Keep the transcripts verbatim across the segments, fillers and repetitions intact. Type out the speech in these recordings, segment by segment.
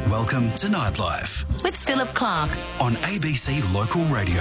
Welcome to Nightlife with Philip Clark on A B C Local Radio.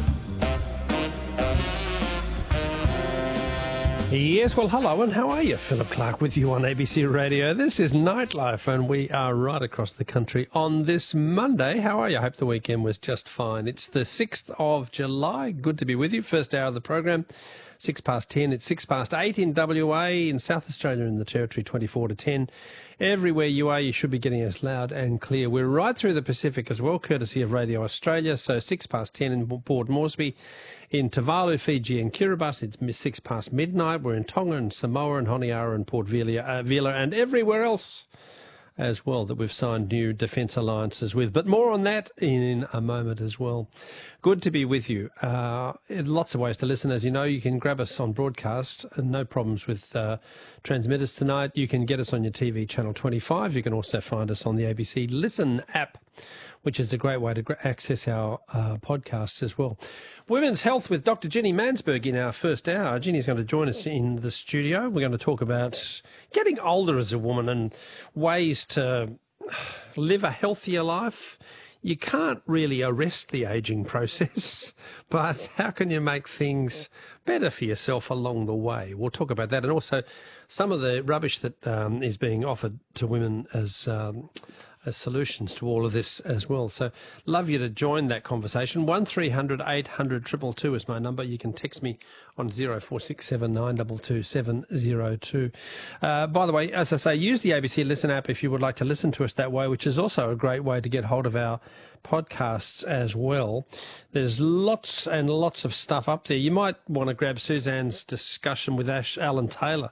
Yes, well, hello, and how are you? Philip Clark with you on A B C Radio. This is Nightlife, and we are right across the country on this Monday. How are you? I hope the weekend was just fine. It's the sixth of July. Good to be with you. First hour of the program, six past ten. It's six past eight in W A, in South Australia and the Territory, twenty-four to ten. Everywhere you are, you should be getting us loud and clear. We're right through the Pacific as well, courtesy of Radio Australia. So six past ten in Port Moresby, in Tuvalu, Fiji and Kiribati. It's six past midnight. We're in Tonga and Samoa and Honiara and Port Vila, uh, Vila and everywhere else as well that we've signed new defence alliances with. But more on that in a moment as well. Good to be with you. Uh, lots of ways to listen. As you know, you can grab us on broadcast. No problems with uh, transmitters tonight. You can get us on your T V channel twenty-five. You can also find us on the A B C Listen app, which is a great way to access our uh, podcasts as well. Women's Health with Doctor Ginny Mansberg in our first hour. Ginny's going to join us in the studio. We're going to talk about getting older as a woman and ways to live a healthier life. You can't really arrest the ageing process, but how can you make things better for yourself along the way? We'll talk about that, and also some of the rubbish that um, is being offered to women as um, as solutions to all of this as well. So love you to join that conversation. one three hundred eight hundred two two two is my number. You can text me on zero four six seven nine two two seven zero two. Uh, by the way, as I say, use the A B C Listen app if you would like to listen to us that way, which is also a great way to get hold of our podcasts as well. There's lots and lots of stuff up there. You might want to grab Suzanne's discussion with Ash Alan Taylor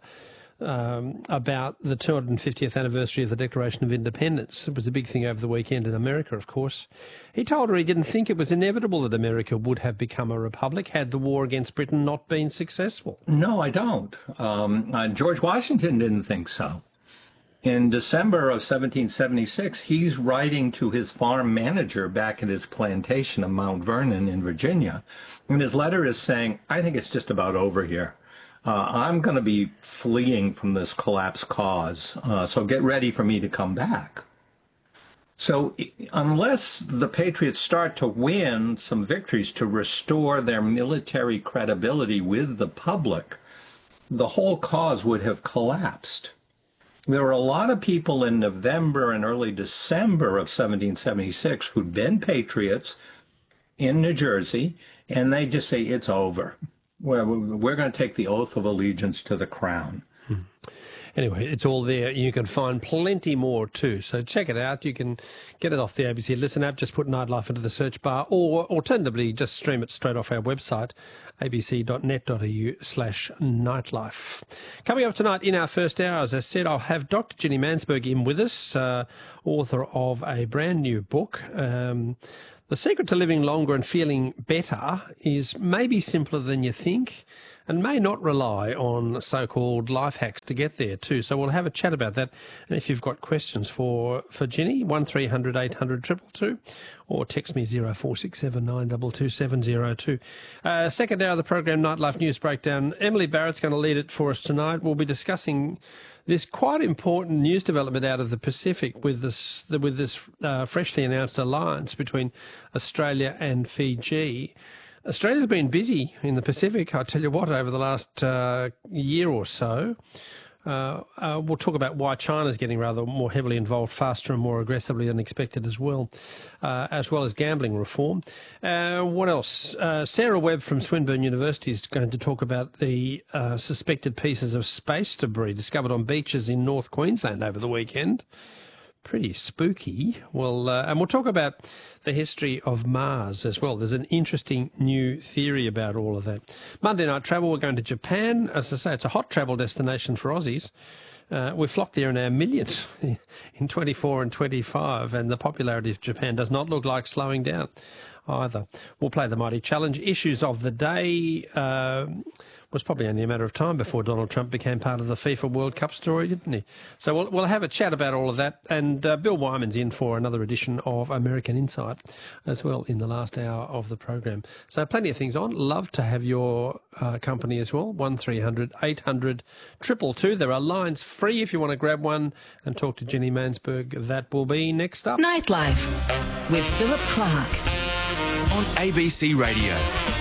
Um, about the two hundred fiftieth anniversary of the Declaration of Independence. It was a big thing over the weekend in America, of course. He told her he didn't think it was inevitable that America would have become a republic had the war against Britain not been successful. No, I don't. Um, uh, George Washington didn't think so. In December of seventeen seventy-six, he's writing to his farm manager back at his plantation of Mount Vernon in Virginia, and his letter is saying, I think it's just about over here. Uh, I'm going to be fleeing from this collapse cause, uh, so get ready for me to come back. So unless the Patriots start to win some victories to restore their military credibility with the public, the whole cause would have collapsed. There were a lot of people in November and early December of seventeen seventy-six who'd been patriots in New Jersey, and they just say, it's over. Well, we're going to take the oath of allegiance to the crown. Hmm. Anyway, it's all there. You can find plenty more too. So check it out. You can get it off the A B C Listen app. Just put Nightlife into the search bar, or alternatively, just stream it straight off our website, abc.net.au slash nightlife. Coming up tonight in our first hour, as I said, I'll have Doctor Ginny Mansberg in with us, uh, author of a brand new book. Um, The secret to living longer and feeling better is maybe simpler than you think, and may not rely on so-called life hacks to get there too. So we'll have a chat about that. And if you've got questions for, for Ginny, one three hundred eight hundred two two two, or text me zero four six seven nine two two seven zero two. Uh, second hour of the program, Nightlife News Breakdown. Emily Barrett's going to lead it for us tonight. We'll be discussing this quite important news development out of the Pacific with this with this uh, freshly announced alliance between Australia and Fiji. Australia's been busy in the Pacific, I tell you what, over the last uh, year or so. Uh, uh, we'll talk about why China's getting rather more heavily involved faster and more aggressively than expected as well, uh, as well as gambling reform. Uh, what else? Uh, Sarah Webb from Swinburne University is going to talk about the uh, suspected pieces of space debris discovered on beaches in North Queensland over the weekend. Pretty spooky. Well, uh, and we'll talk about the history of Mars as well. There's an interesting new theory about all of that. Monday night travel, we're going to Japan. As I say, it's a hot travel destination for Aussies. Uh, we flocked there in our millions in twenty-four and twenty-five, and the popularity of Japan does not look like slowing down either. We'll play the Mighty Challenge. Issues of the day. Uh, was probably only a matter of time before Donald Trump became part of the FIFA World Cup story, didn't he? So we'll, we'll have a chat about all of that. And uh, Bill Wyman's in for another edition of American Insight as well in the last hour of the program. So plenty of things on. Love to have your uh, company as well. one three hundred eight hundred two two two. There are lines free if you want to grab one and talk to Jenny Mansberg. That will be next up. Nightlife with Philip Clark On A B C Radio.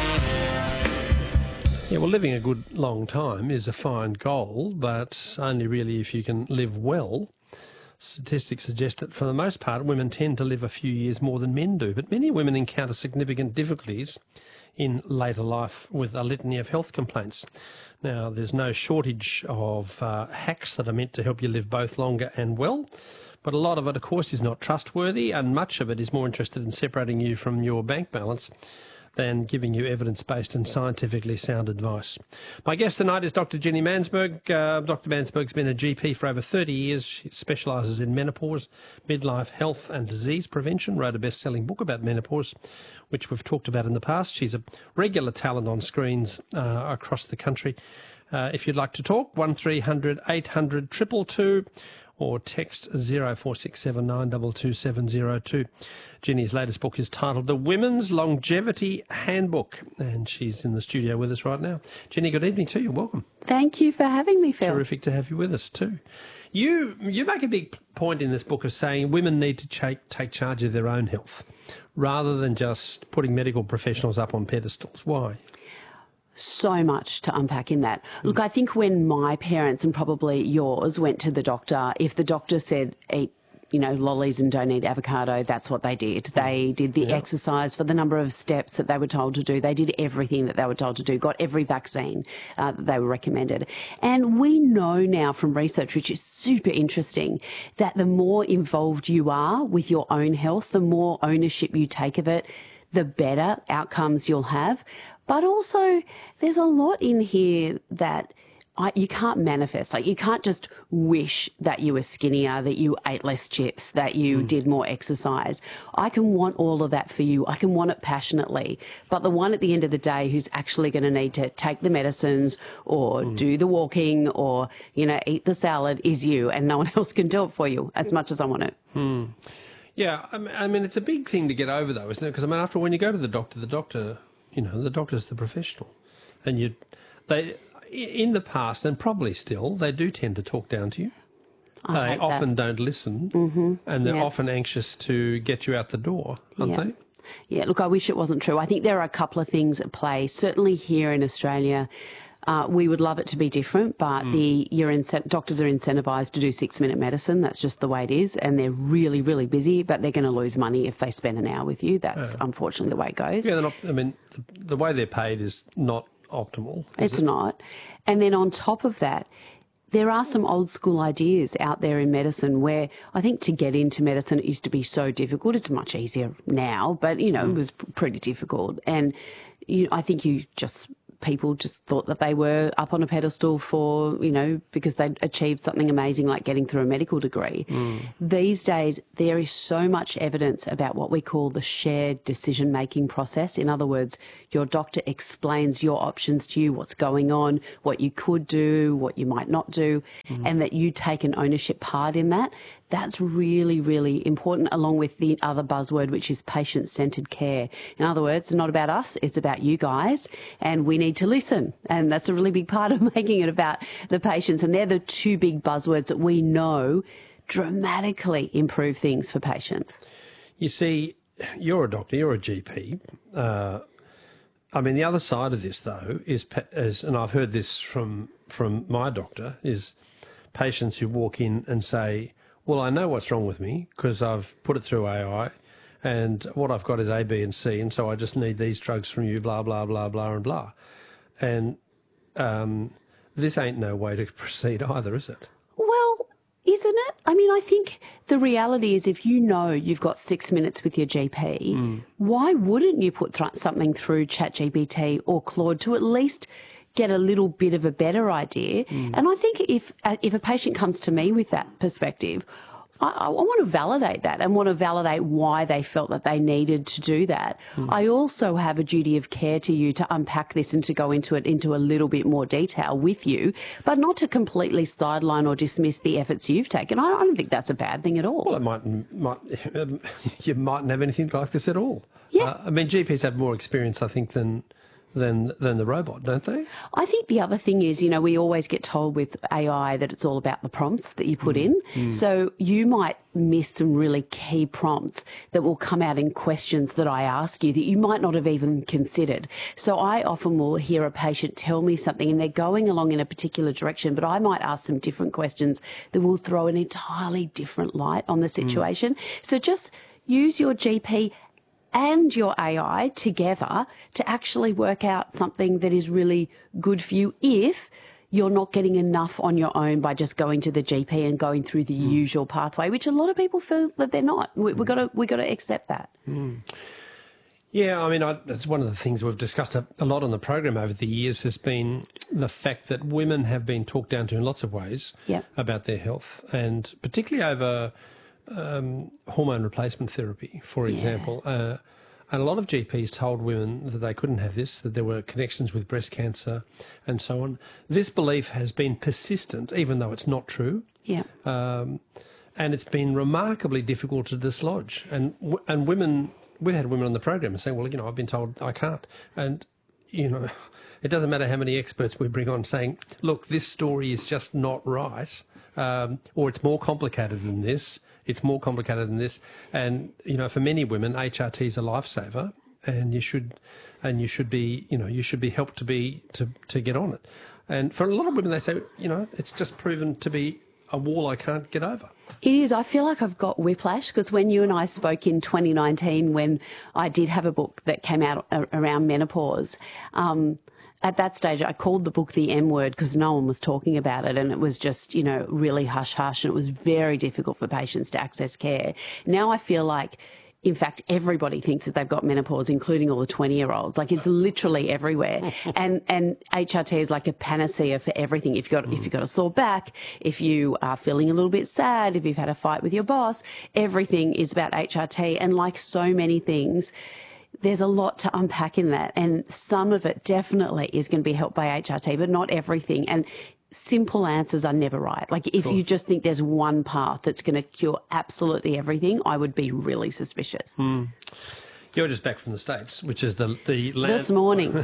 Yeah, well, living a good long time is a fine goal, but only really if you can live well. Statistics suggest that for the most part, women tend to live a few years more than men do, but many women encounter significant difficulties in later life with a litany of health complaints. Now, there's no shortage of uh, hacks that are meant to help you live both longer and well, but a lot of it, of course, is not trustworthy, and much of it is more interested in separating you from your bank balance than giving you evidence-based and scientifically sound advice. My guest tonight is Doctor Jenny Mansberg. Uh, Doctor Mansberg's been a G P for over thirty years. She specialises in menopause, midlife health and disease prevention, wrote a best-selling book about menopause, which we've talked about in the past. She's a regular talent on screens uh, across the country. Uh, if you'd like to talk, one three hundred eight hundred two two two or text zero four six seven nine two two seven zero two. Jenny's latest book is titled The Women's Longevity Handbook, and she's in the studio with us right now. Jenny, good evening to you. Welcome. Thank you for having me, Phil. Terrific to have you with us too. You you make a big point in this book of saying women need to take, take charge of their own health rather than just putting medical professionals up on pedestals. Why? So much to unpack in that. Look, I think when my parents and probably yours went to the doctor, if the doctor said eat, you know, lollies and don't eat avocado, that's what they did. They did the Yeah. exercise for the number of steps that they were told to do. They did everything that they were told to do, got every vaccine uh, that they were recommended. And we know now from research, which is super interesting, that the more involved you are with your own health, the more ownership you take of it, the better outcomes you'll have. But also, there's a lot in here that I, you can't manifest. Like, you can't just wish that you were skinnier, that you ate less chips, that you mm. did more exercise. I can want all of that for you. I can want it passionately. But the one at the end of the day who's actually going to need to take the medicines or mm. do the walking or, you know, eat the salad is you, and no one else can do it for you as much as I want it. Mm. Yeah, I mean, I mean, it's a big thing to get over, though, isn't it? Because, I mean, after when you go to the doctor, the doctor... You know, the doctor's the professional, and you, they, in the past and probably still, they do tend to talk down to you. I they often that. don't listen, mm-hmm. and they're yeah. often anxious to get you out the door, aren't yeah. they? Yeah. Look, I wish it wasn't true. I think there are a couple of things at play. Certainly here in Australia, Uh, we would love it to be different, but mm. the you're incent- doctors are incentivised to do six-minute medicine. That's just the way it is, and they're really, really busy, but they're going to lose money if they spend an hour with you. That's yeah. unfortunately the way it goes. Yeah, they're not, I mean, the, the way they're paid is not optimal. Is it's it? not. And then on top of that, there are some old school ideas out there in medicine where I think to get into medicine, it used to be so difficult. It's much easier now, but, you know, mm. it was pretty difficult. And you, I think you just... people just thought that they were up on a pedestal for, you know, because they'd achieved something amazing like getting through a medical degree. Mm. These days, there is so much evidence about what we call the shared decision-making process. In other words, your doctor explains your options to you, what's going on, what you could do, what you might not do, mm. and that you take an ownership part in that. That's really, really important, along with the other buzzword, which is patient-centred care. In other words, it's not about us, it's about you guys, and we need to listen. And that's a really big part of making it about the patients. And they're the two big buzzwords that we know dramatically improve things for patients. You see, you're a doctor, you're a G P. Uh, I mean, the other side of this, though, is, is and I've heard this from, from my doctor, is patients who walk in and say, well, I know what's wrong with me because I've put it through A I and what I've got is A, B and C, and so I just need these drugs from you, blah, blah, blah, blah and blah. And um, this ain't no way to proceed either, is it? Well, isn't it? I mean, I think the reality is if you know you've got six minutes with your G P, mm. why wouldn't you put th- something through ChatGPT or Claude to at least get a little bit of a better idea? Mm. And I think if uh, if a patient comes to me with that perspective, I, I want to validate that and want to validate why they felt that they needed to do that. Mm. I also have a duty of care to you to unpack this and to go into it into a little bit more detail with you, but not to completely sideline or dismiss the efforts you've taken. I, I don't think that's a bad thing at all. Well, it might, might um, you mightn't have anything like this at all. Yeah. Uh, I mean, G Ps have more experience, I think, than than than the robot, don't they? I think the other thing is, you know, we always get told with A I that it's all about the prompts that you put mm. in. Mm. So you might miss some really key prompts that will come out in questions that I ask you that you might not have even considered. So I often will hear a patient tell me something and they're going along in a particular direction, but I might ask some different questions that will throw an entirely different light on the situation. Mm. So just use your G P and your A I together to actually work out something that is really good for you if you're not getting enough on your own by just going to the G P and going through the mm. usual pathway, which a lot of people feel that they're not. We, we've got to we got to accept that. Mm. Yeah, I mean, I, it's one of the things we've discussed a, a lot on the program over the years has been the fact that women have been talked down to in lots of ways yep. about their health, and particularly over Um, hormone replacement therapy, for example. Yeah. Uh, and a lot of G Ps told women that they couldn't have this, that there were connections with breast cancer and so on. This belief has been persistent, even though it's not true. Yeah. Um, and it's been remarkably difficult to dislodge. And and women, we've had women on the program saying, well, you know, I've been told I can't. And, you know, it doesn't matter how many experts we bring on saying, look, this story is just not right, um, or it's more complicated than this. It's more complicated than this, and you know, for many women, H R T is a lifesaver, and you should, and you should be, you know, you should be helped to be to to get on it. And for a lot of women, they say, you know, it's just proven to be a wall I can't get over. It is. I feel like I've got whiplash because when you and I spoke in twenty nineteen, when I did have a book that came out around menopause. Um, At that stage, I called the book the M word because no one was talking about it, and it was just, you know, really hush-hush, and it was very difficult for patients to access care. Now I feel like, in fact, everybody thinks that they've got menopause, including all the twenty-year-olds. Like, it's literally everywhere. and and H R T is like a panacea for everything. If you've got, mm. if you've got a sore back, if you are feeling a little bit sad, if you've had a fight with your boss, everything is about H R T. And like so many things, there's a lot to unpack in that, and some of it definitely is going to be helped by H R T, but not everything. And simple answers are never right. Like, if you just think there's one path that's going to cure absolutely everything, I would be really suspicious. Mm. You're just back from the States, which is the the land. This morning.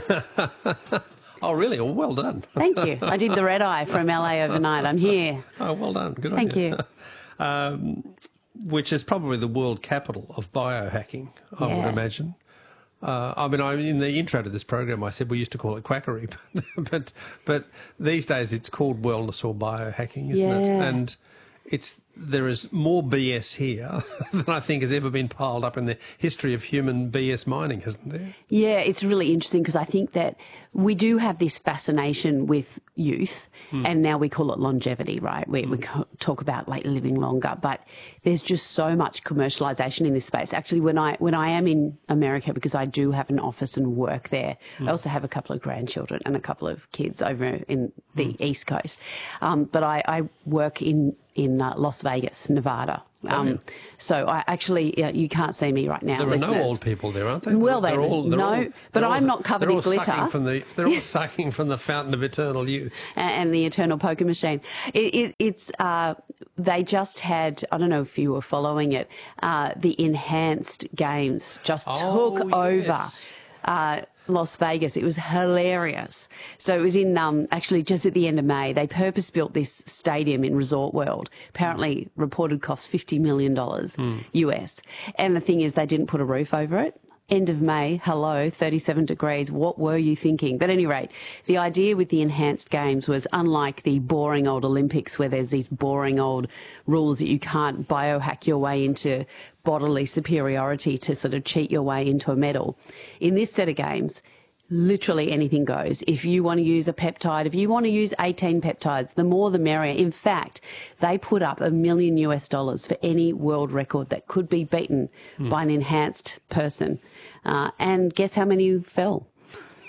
Oh, really? Oh, well done. Thank you. I did the red eye from L A overnight. I'm here. Oh, well done. Good on Thank you. you. um, which is probably the world capital of biohacking, I yeah. would imagine. Uh, I mean, I, in the intro to this program, I said we used to call it quackery, but but, but these days it's called wellness or biohacking, isn't yeah. it? And it's there is more B S here than I think has ever been piled up in the history of human B S mining, hasn't there? Yeah, it's really interesting because I think that we do have this fascination with youth, mm. and now we call it longevity, right? We, mm. we talk about like living longer, but there's just so much commercialization in this space. Actually, when I when I am in America, because I do have an office and work there, mm. I also have a couple of grandchildren and a couple of kids over in the mm. East Coast, um, but I, I work in in uh, Las Vegas, Nevada. Um, oh, yeah. So I actually, uh, you can't see me right now. There are listeners. no old people there, aren't they? Well, they're they all, they're no, all, but all, I'm not covered in glitter. Sucking from the, they're all sucking from the fountain of eternal youth and, and the eternal poker machine. It, it, it's uh, they just had. I don't know if you were following it. Uh, the enhanced games just oh, took yes. over. Uh, Las Vegas. It was hilarious. So it was in, um, actually just at the end of May. They purpose built this stadium in Resort World. Apparently reported cost fifty million dollars mm. U S. And the thing is, they didn't put a roof over it. End of May, hello, thirty-seven degrees. What were you thinking? But at any rate, the idea with the enhanced games was, unlike the boring old Olympics where there's these boring old rules that you can't biohack your way into bodily superiority to sort of cheat your way into a medal. In this set of games, literally anything goes. If you want to use a peptide, if you want to use eighteen peptides, the more the merrier. In fact, they put up a million U S dollars for any world record that could be beaten mm. by an enhanced person. Uh, and guess how many fell?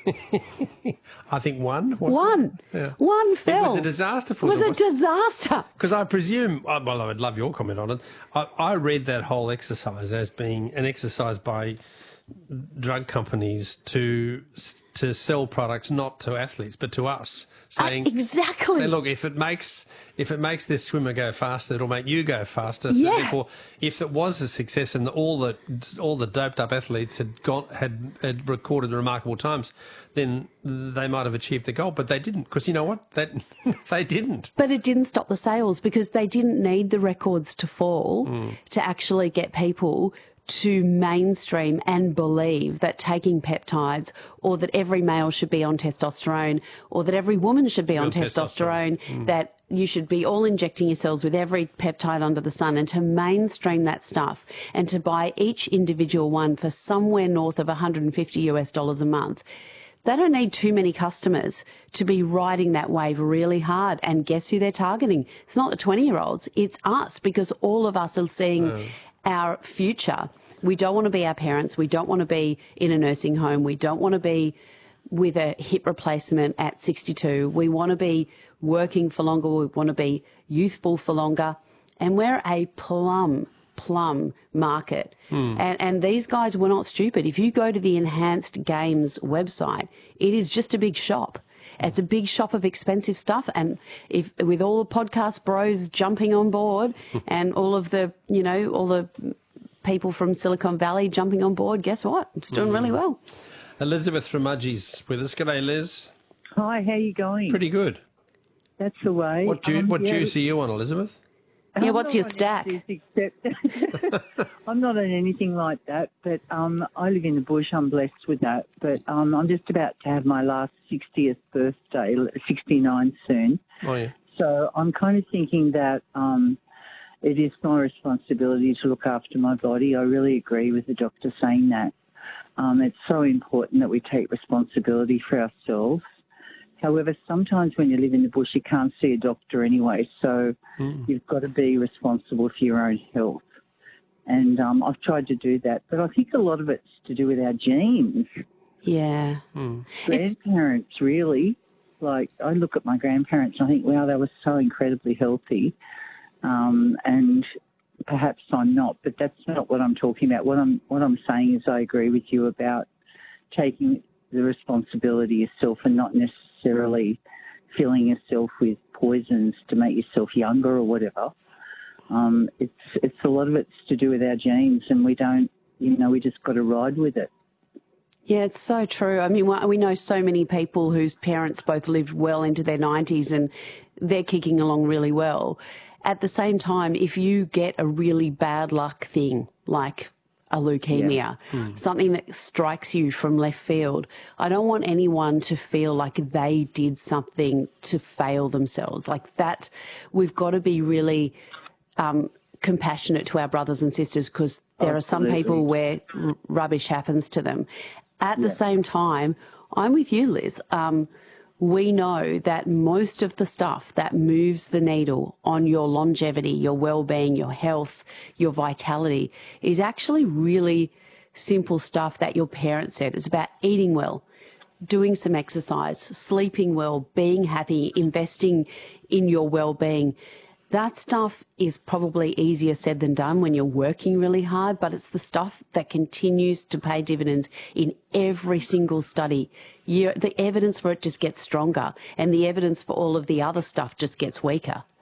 I think one. wasn't One. it? Yeah. One It fell. was a disaster for It was them. a disaster. Because I presume, oh, well, I would love your comment on it. I, I read that whole exercise as being an exercise by drug companies to to sell products not to athletes but to us, saying Uh, exactly. Say, look, if it makes if it makes this swimmer go faster, it'll make you go faster. So Yeah. therefore, if it was a success and all the all the doped up athletes had got had, had recorded remarkable times, then they might have achieved the goal. But they didn't, because you know what? That they didn't. But it didn't stop the sales because they didn't need the records to fall Mm. to actually get people to mainstream and believe that taking peptides, or that every male should be on testosterone, or that every woman should be on on testosterone, testosterone. Mm. that you should be all injecting yourselves with every peptide under the sun, and to mainstream that stuff and to buy each individual one for somewhere north of one hundred fifty US dollars a month. They don't need too many customers to be riding that wave really hard. And guess who they're targeting? It's not the twenty-year-olds, it's us, because all of us are seeing Oh. our future. We don't want to be our parents. We don't want to be in a nursing home. We don't want to be with a hip replacement at sixty-two. We want to be working for longer. We want to be youthful for longer. And we're a plum, plum market. Hmm. And, and these guys were not stupid. If you go to the Enhanced Games website, it is just a big shop. It's a big shop of expensive stuff. And if with all the podcast bros jumping on board and all of the, you know, all the people from Silicon Valley jumping on board, guess what? It's doing really well. Elizabeth from Mudgee's with us. G'day, Liz. Hi, how you going? Pretty good. That's the way. What, ju- Um, what yeah, juice are you on, Elizabeth? Yeah, I'm what's not your on stack? any juice Except I'm not on anything like that, but um, I live in the bush. I'm blessed with that. But um, I'm just about to have my last sixtieth birthday, sixty-nine soon. Oh, yeah. So I'm kind of thinking that um, it is my responsibility to look after my body. I really agree with the doctor saying that. Um, it's so important that we take responsibility for ourselves. However, sometimes when you live in the bush, you can't see a doctor anyway, so Mm. you've got to be responsible for your own health. And um, I've tried to do that, but I think a lot of it's to do with our genes. Yeah. It's, Grandparents, really. Like, I look at my grandparents and I think, wow, they were so incredibly healthy. Um, and perhaps I'm not, but that's not what I'm talking about. What I'm what I'm saying is I agree with you about taking the responsibility yourself and not necessarily filling yourself with poisons to make yourself younger or whatever. Um, it's it's a lot of it's to do with our genes, and we don't, you know, we just got to ride with it. yeah, it's so true. I mean, we know so many people whose parents both lived well into their nineties and they're kicking along really well. At the same time, if you get a really bad luck thing like a leukemia, something that strikes you from left field, I don't want anyone to feel like they did something to fail themselves. Like that, we've got to be really um, compassionate to our brothers and sisters, because there are some people where r- rubbish happens to them. At the same time, I'm with you, Liz. Um, we know that most of the stuff that moves the needle on your longevity, your well-being, your health, your vitality is actually really simple stuff that your parents said. It's about eating well, doing some exercise, sleeping well, being happy, investing in your well-being. That stuff is probably easier said than done when you're working really hard, but it's the stuff that continues to pay dividends in every single study. You, the evidence for it just gets stronger, and the evidence for all of the other stuff just gets weaker.